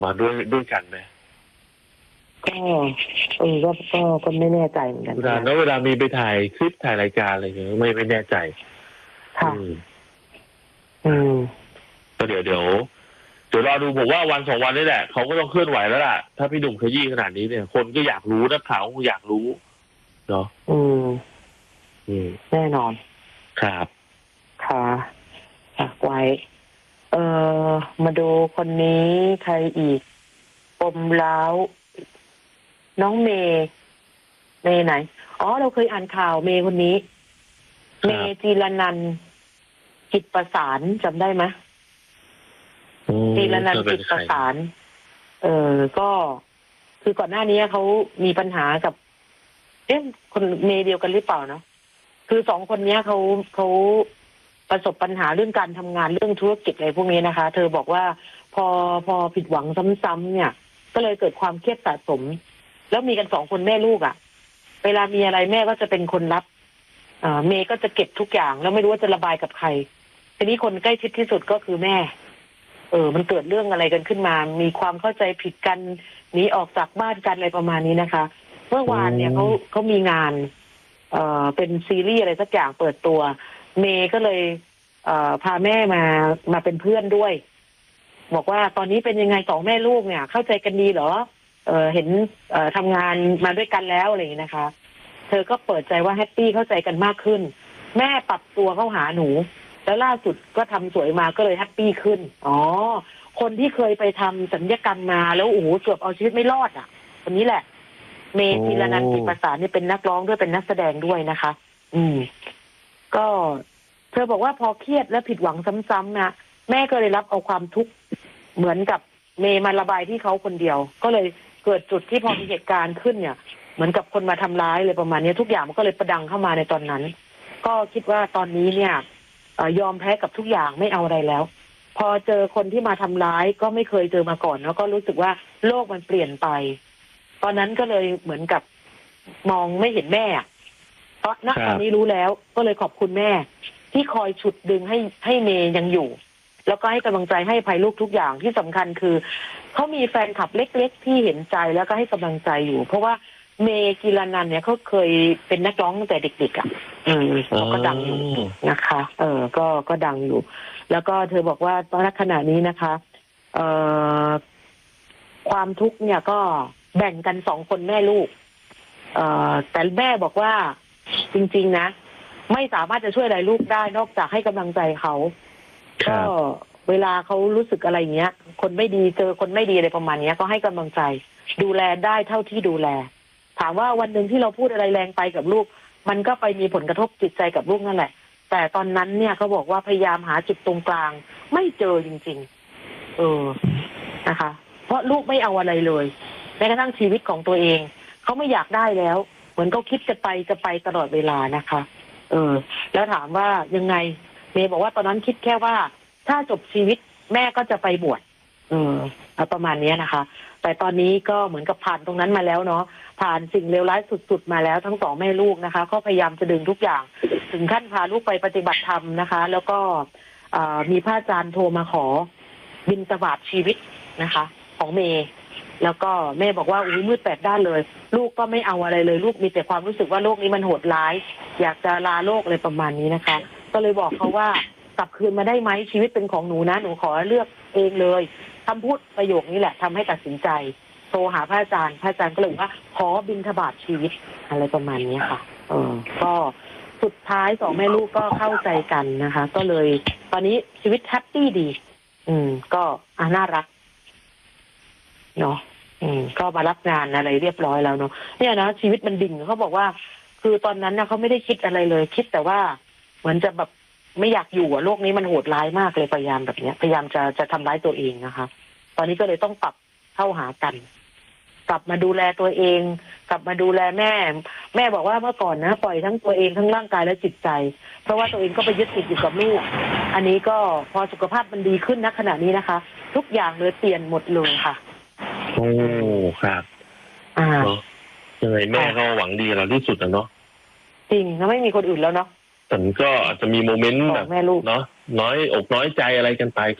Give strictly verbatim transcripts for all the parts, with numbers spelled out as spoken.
มาด้วยด้วยกันไหมก็เออก็ก็ก็ไม่แน่ใจเหมือนกันเวลาแล้วเวลามีไปถ่ายคลิปถ่ายรายการอะไรอย่างเงี้ยไม่ไม่แน่ใจค่ะอืมก็เดี๋ยวเดี๋ยวเดี๋ยวรอดูผมว่าวันสองวันนี้แหละเขาก็ต้องเคลื่อนไหวแล้วล่ะถ้าพี่หนุ่มขยี้ขนาดนี้เนี่ยคนก็อยากรู้นักข่าวก็อยากรู้เนาะอืมอืมแน่นอนครับค่ะฝากไว้เออมาดูคนนี้ใครอีกปมล้าวน้องเมย์เมย์ไหนอ๋อเราเคยอ่านข่าวเมย์คนนี้เมย์จีรนันท์จิตประสานจำได้ไหมจีรนันท์จิตประสานเออก็คือก่อนหน้านี้เขามีปัญหากับเอ๊ะคนเมย์เดียวกันหรือเปล่าเนาะคือสองคนนี้เขาเขาประสบปัญหาเรื่องการทำงานเรื่องธุรกิจอะไรพวกนี้นะคะเธอบอกว่าพอพอผิดหวังซ้ำๆเนี่ยก็เลยเกิดความเครียดสะสมแล้วมีกันสองคนแม่ลูกอ่ะเวลามีอะไรแม่ก็จะเป็นคนรับอ่าเมย์ก็จะเก็บทุกอย่างแล้วไม่รู้ว่าจะระบายกับใครทีนี้คนใกล้ชิดที่สุดก็คือแม่เออมันเกิดเรื่องอะไรกันขึ้นมามีความเข้าใจผิดกันหนีออกจากบ้านกันอะไรประมาณนี้นะคะเมื่อวานเนี่ยเขาเขามีงานเอ่อเป็นซีรีส์อะไรสักอย่างเปิดตัวเมย์ก็เลยเอ่อพาแม่มามาเป็นเพื่อนด้วยบอกว่าตอนนี้เป็นยังไงสองแม่ลูกเนี่ยเข้าใจกันดีเหรอเออเห็นเอ่อทำงานมาด้วยกันแล้วอะไรอย่างนี้นะคะเธอก็เปิดใจว่าแฮปปี้เข้าใจกันมากขึ้นแม่ปรับตัวเข้าหาหนูแล้วล่าสุดก็ทำสวยมาก็เลยแฮปปี้ขึ้นอ๋อคนที่เคยไปทำศัลยกรรมมาแล้วโอ้โหเกือบเอาชีวิตไม่รอดอ่ะคนนี้แหละเมย์ธีรนันท์จิตประสานนี่เป็นนักร้องด้วยเป็นนักแสดงด้วยนะคะ อืมก็เธอบอกว่าพอเครียดและผิดหวังซ้ำๆนะแม่ก็เลยรับเอาความทุกข์เหมือนกับเมย์มาระบายที่เขาคนเดียวก็เลยเกิดจุดที่พอมีเหตุการณ์ขึ้นเนี่ยเหมือนกับคนมาทำร้ายเลยประมาณนี้ทุกอย่างมันก็เลยประดังเข้ามาในตอนนั้นก็คิดว่าตอนนี้เนี่ยยอมแพ้กับทุกอย่างไม่เอาอะไรแล้วพอเจอคนที่มาทำร้ายก็ไม่เคยเจอมาก่อนแล้วก็รู้สึกว่าโลกมันเปลี่ยนไปตอนนั้นก็เลยเหมือนกับมองไม่เห็นแม่เพราะณตอนนี้รู้แล้วก็เลยขอบคุณแม่ที่คอยฉุดดึงให้ให้เมย์ยังอยู่แล้วก็ให้กำลังใจให้ภัยลูกทุกอย่างที่สำคัญคือเขามีแฟนคลับเล็กๆที่เห็นใจแล้วก็ให้กำลังใจอยู่เพราะว่าเมย์กีรนันท์เนี่ยเขาเคยเป็นนักร้องตั้งแต่เด็กๆอ่ะอืมเขาก็ดังอยู่นะคะ เออก็ก็ดังอยู่แล้วก็เธอบอกว่าตอนขณะนี้นะคะเอ่อความทุกข์เนี่ยก็แบ่งกันสองคนแม่ลูกเอ่อแต่แม่บอกว่าจริงๆนะไม่สามารถจะช่วยอะไรลูกได้นอกจากให้กำลังใจเขาก็เวลาเขารู้สึกอะไรเงี้ยคนไม่ดีเจอคนไม่ดีอะไรประมาณนี้ก็ให้กำลังใจดูแลได้เท่าที่ดูแลถามว่าวันหนึ่งที่เราพูดอะไรแรงไปกับลูกมันก็ไปมีผลกระทบจิตใจกับลูกนั่นแหละแต่ตอนนั้นเนี่ยเขาบอกว่าพยายามหาจุดตรงกลางไม่เจอจริงๆเออนะคะเพราะลูกไม่เอาอะไรเลยแม้กระทั่งชีวิตของตัวเองเขาไม่อยากได้แล้วเหมือนเขาคิดจะไปจะไปตลอดเวลานะคะเออแล้วถามว่ายังไงเมย์บอกว่าตอนนั้นคิดแค่ว่าถ้าจบชีวิตแม่ก็จะไปบวชเออประมาณนี้นะคะแต่ตอนนี้ก็เหมือนกับผ่านตรงนั้นมาแล้วเนาะผ่านสิ่งเลวร้ายสุดๆมาแล้วทั้งสองแม่ลูกนะคะก็พยายามจะดึงทุกอย่างถึงขั้นพาลูกไปปฏิบัติธรรมนะคะแล้วก็มีพระอาจารย์โทรมาขอบิณฑบาตชีวิตนะคะของเมย์แล้วก็แม่บอกว่าอุ้ยมืดแปดด้านเลยลูกก็ไม่เอาอะไรเลยลูกมีแต่ความรู้สึกว่าโลกนี้มันโหดร้ายอยากจะลาโลกอะไรประมาณนี้นะคะก็เลยบอกเขาว่ากลับคืนมาได้ไหมชีวิตเป็นของหนูนะหนูขอเลือกเองเลยคำพูดประโยคนี้แหละทำให้ตัดสินใจโทรหาพระอาจารย์พระอาจารย์ก็เลยว่าขอบิณฑบาตชีวิตอะไรประมาณนี้ค่ะเออก็สุดท้ายสองแม่ลูกก็เข้าใจกันนะคะก็เลยตอนนี้ชีวิตแฮปปี้ดีอืมก็อ่าน่ารักเนาะอืมก็มารับงานอะไรเรียบร้อยแล้วเนาะเนี่ยนะชีวิตมันดิ่งเขาบอกว่าคือตอนนั้นนะเขาไม่ได้คิดอะไรเลยคิดแต่ว่าเหมือนจะแบบไม่อยากอยู่อ่ะโลกนี้มันโหดร้ายมากเลยพยายามแบบเนี้ยพยายามจะจะทำร้ายตัวเองนะคะตอนนี้ก็เลยต้องปรับเข้าหากันกลับมาดูแลตัวเองกลับมาดูแลแม่แม่บอกว่าเมื่อก่อนนะปล่อยทั้งตัวเองทั้งร่างกายและจิตใจเพราะว่าตัวเองก็ไปยึดติดอยู่กับลูกอันนี้ก็พอสุขภาพมันดีขึ้นณขณะนี้นะคะทุกอย่างเลยเปลี่ยนหมดเลยค่ะโอ้ครับอ่ายังไงแม่ก็หวังดีกับเราที่สุดนะเนาะจริงแล้วไม่มีคนอื่นแล้วเนาะแต่ก็อาจจะมีโมเมนต์แบบแม่ลูกเนาะน้อยอกน้อยใจอะไรกันไปก็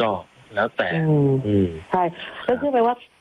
แล้วแต่อืมอืมใช่แล้วเชื่อไหมว่า